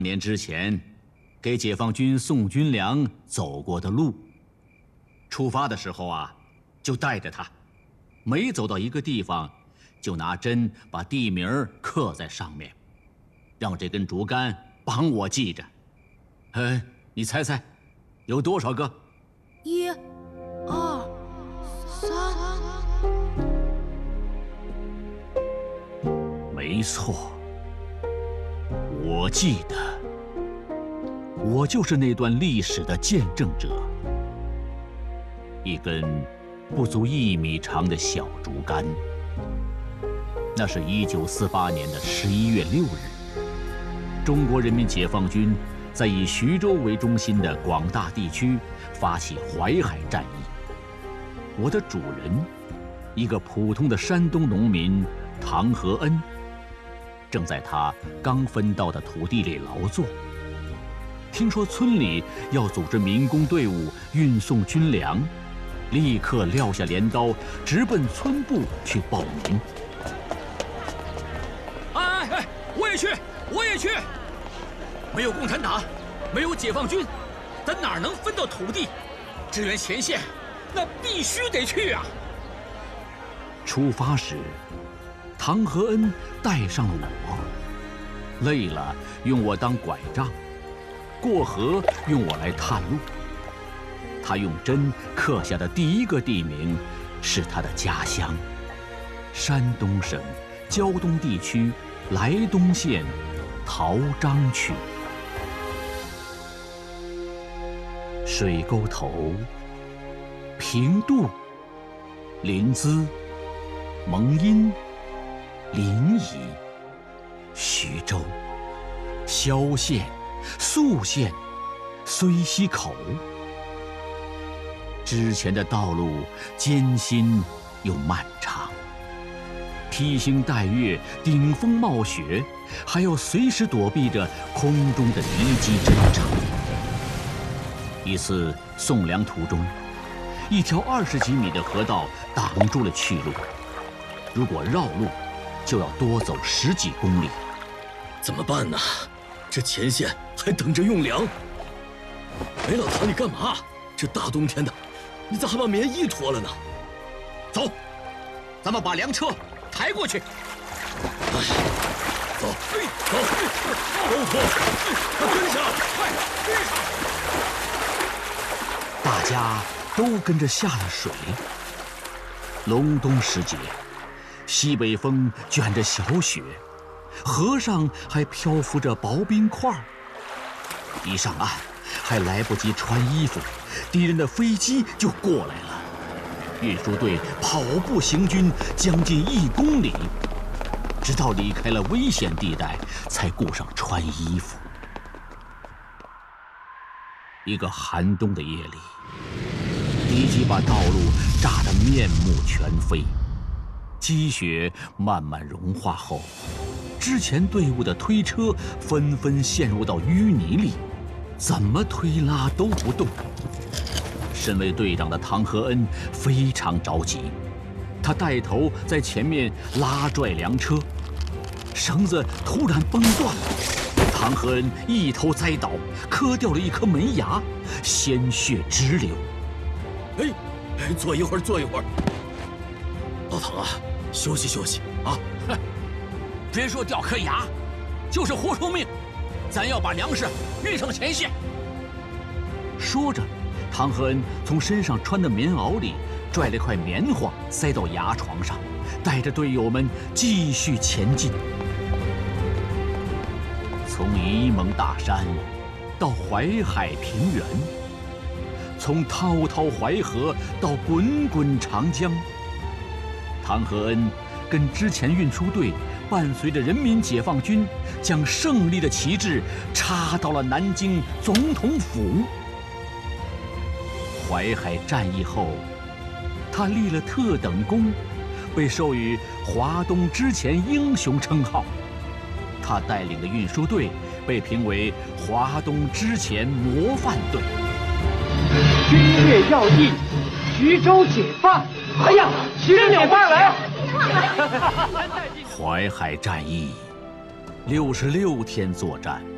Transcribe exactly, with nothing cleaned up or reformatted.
年之前，给解放军送军粮走过的路。出发的时候啊，就带着它，每走到一个地方，就拿针把地名刻在上面，让这根竹竿帮我记着。哎，你猜猜，有多少个？ 一、二、三。 没错，我记得，我就是那段历史的见证者。一根不足一米长的小竹竿。那是一九四八年的十一月六日，中国人民解放军在以徐州为中心的广大地区发起淮海战役。我的主人，一个普通的山东农民唐和恩，正在他刚分到的土地里劳作。听说村里要组织民工队伍运送军粮，立刻撂下镰刀，直奔村部去报名。 哎哎，我也去，我也去！没有共产党，没有解放军，咱哪能分到土地？支援前线，那必须得去啊！ 出发时，唐和恩带上了我，累了用我当拐杖，过河用我来探路。他用针刻下的第一个地名是他的家乡——山东省胶东地区莱东县陶章区。水沟头、平度、临淄、蒙阴、临沂、徐州、萧县、宿县、睢溪口。之前的道路艰辛又漫长，披星戴月，顶风冒雪，还要随时躲避着空中的敌机侦察。一次送粮途中，一条二十几米的河道挡住了去路，如果绕路，就要多走十几公里。 怎么办呢？这前线还等着用粮。哎，老唐，你干嘛？这大冬天的，你咋还把棉衣脱了呢？ 走，咱们把粮车抬过去。 哎，走，走，都脱，快跟上，快跟上！ 大家都跟着下了水。隆冬时节，西北风卷着小雪，河上还漂浮着薄冰块。一上岸，还来不及穿衣服，敌人的飞机就过来了。运输队跑步行军将近一公里，直到离开了危险地带，才顾上穿衣服。一个寒冬的夜里，敌机把道路炸得面目全非。积雪慢慢融化后，之前队伍的推车纷纷陷入到淤泥里，怎么推拉都不动。身为队长的唐和恩非常着急，他带头在前面拉拽粮车，绳子突然崩断了，唐和恩一头栽倒，磕掉了一颗门牙，鲜血直流。 哎，哎，坐一会儿，坐一会儿。老唐啊，休息休息啊！ 哼，别说掉颗牙，就是活出命，咱要把粮食运上前线。 说着，唐和恩从身上穿的棉袄里拽了块棉花塞到牙床上，带着队友们继续前进。从沂蒙大山到淮海平原，从滔滔淮河到滚滚长江，唐和恩跟之前运输队伴随着人民解放军，将胜利的旗帜插到了南京总统府。淮海战役后，他立了特等功，被授予华东之前英雄称号。他带领的运输队被评为华东之前模范队。 军乐要义，徐州解放！哎呀，徐州解放来！ 淮海战役，六十六天作战，